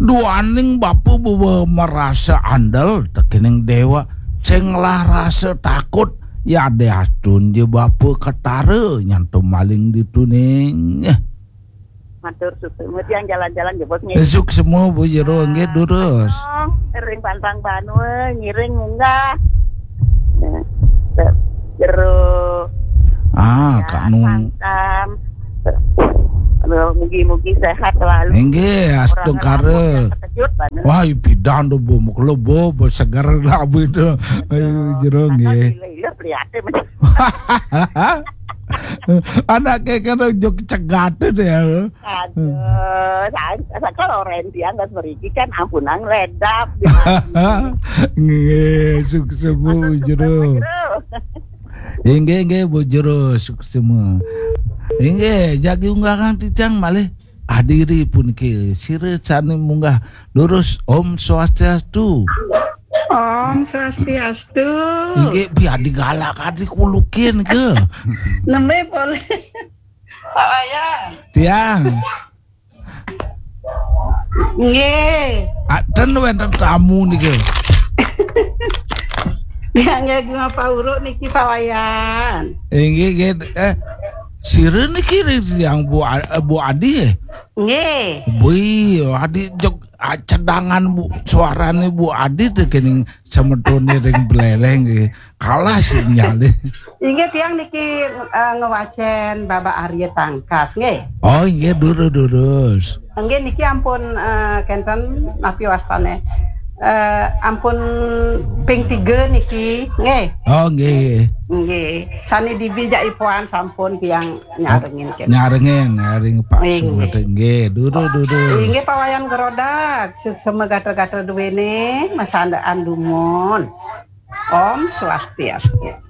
duaning bapu merasa andal tekening dewa sing lah rasa takut ya de astun je bapu ketare nyanto maling dituning. Matur suku yang jalan-jalan jebot besok semua Bu Jero nggih durus. Ring pantang banu ngiring munggah. Jero Kak Nung. Mugi-mugi sehat selalu. Nggih, astung kare. Wah, pidan do bomok lobo bersegar labu itu. Ayo Jero nggih. Anak kayak kena jok cegat deh. Aduh, saya kalau dia nggak beriki kan ampunan ledap. Nggih, sukses Bu Jero. Nggih Bu Jero sukses semua. Nggih, jagi unggahan ticang malih hadiri pun ke sire sane munggah lurus Om Swastiastu. Om Swastiastu. Nggih biar digalak hati kulukin ke. Nembe boleh. Pak Wayan. Tiang. Nggih. Dan wonten tamu niki. Tiang ya Pak Uruk niki Pak Wayan. Nggih sire niki yang Bu Adi. Nggih. Bu Adi jok cadangan Bu suarane Bu Adi teh kening semetone ring beleleng kalah sinyale. Inggih tiang niki ngewacen Bapak Arya Tangkas nggih. Oh nggih durus. Nggih niki ampun kenten napi wastane. Ampun ping 3 niki nggih. Oh nggih. Nggih. Sani dibijak ipuan sampun tiang nyarengin kene. Nyaring Pak Sumade nggih durus. Inggih Pak Wayan Gerodak sukses gatel-gatel duwene masandaan dumun. Om Swastiastu.